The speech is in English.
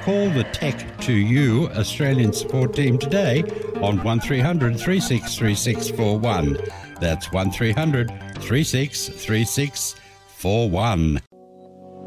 call the Tech to You Australian support team today on 1300 363641. That's 1300 363641.